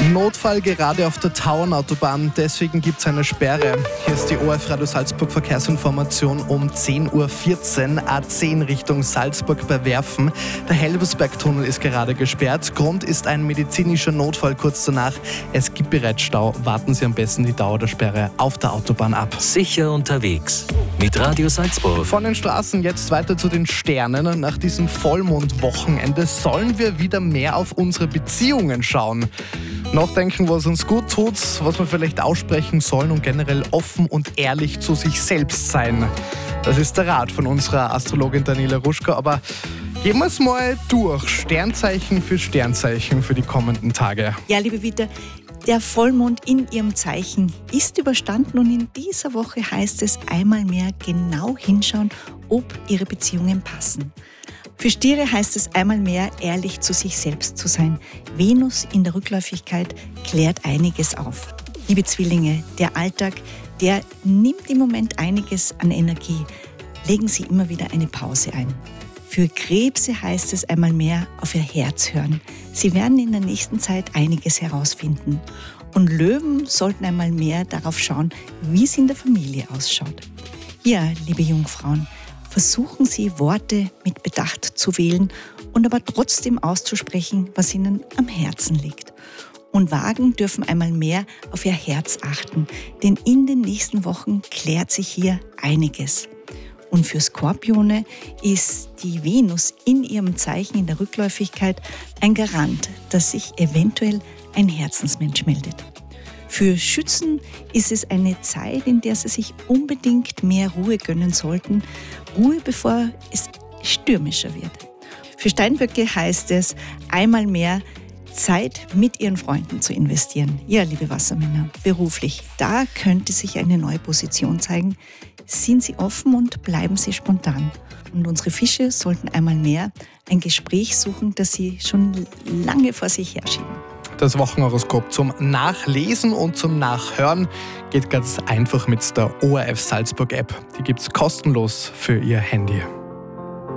Notfall gerade auf der Tauernautobahn, deswegen gibt es eine Sperre. Hier ist die ORF Radio Salzburg Verkehrsinformation um 10.14 Uhr, A10 Richtung Salzburg bei Werfen. Der Helbersbergtunnel ist gerade gesperrt. Grund ist ein medizinischer Notfall kurz danach. Es gibt bereits Stau. Warten Sie am besten die Dauer der Sperre auf der Autobahn ab. Sicher unterwegs mit Radio Salzburg. Von den Straßen jetzt weiter zu den Sternen. Nach diesem Vollmondwochenende sollen wir wieder mehr auf unsere Beziehungen schauen. Nachdenken, was uns gut tut, was wir vielleicht aussprechen sollen und generell offen und ehrlich zu sich selbst sein. Das ist der Rat von unserer Astrologin Daniela Ruschka. Aber gehen wir es mal durch, Sternzeichen für die kommenden Tage. Ja, liebe Vita, der Vollmond in Ihrem Zeichen ist überstanden und in dieser Woche heißt es einmal mehr genau hinschauen, ob Ihre Beziehungen passen. Für Stiere heißt es einmal mehr, ehrlich zu sich selbst zu sein. Venus in der Rückläufigkeit klärt einiges auf. Liebe Zwillinge, der Alltag, der nimmt im Moment einiges an Energie. Legen Sie immer wieder eine Pause ein. Für Krebse heißt es einmal mehr, auf Ihr Herz hören. Sie werden in der nächsten Zeit einiges herausfinden. Und Löwen sollten einmal mehr darauf schauen, wie es in der Familie ausschaut. Ja, liebe Jungfrauen, versuchen Sie, Worte mit Bedacht zu wählen und aber trotzdem auszusprechen, was Ihnen am Herzen liegt. Und Wagen dürfen einmal mehr auf Ihr Herz achten, denn in den nächsten Wochen klärt sich hier einiges. Und für Skorpione ist die Venus in ihrem Zeichen in der Rückläufigkeit ein Garant, dass sich eventuell ein Herzensmensch meldet. Für Schützen ist es eine Zeit, in der sie sich unbedingt mehr Ruhe gönnen sollten. Ruhe, bevor es stürmischer wird. Für Steinböcke heißt es, einmal mehr Zeit mit ihren Freunden zu investieren. Ja, liebe Wassermänner, beruflich, da könnte sich eine neue Position zeigen. Sind Sie offen und bleiben Sie spontan. Und unsere Fische sollten einmal mehr ein Gespräch suchen, das sie schon lange vor sich herschieben. Das Wochenhoroskop zum Nachlesen und zum Nachhören geht ganz einfach mit der ORF Salzburg App. Die gibt es kostenlos für Ihr Handy.